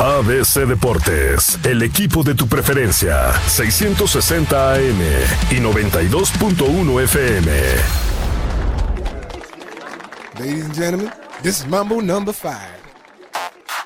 ABC Deportes, el equipo de tu preferencia, 660 AM y 92.1 FM. Ladies and gentlemen, this is Mambo number 5.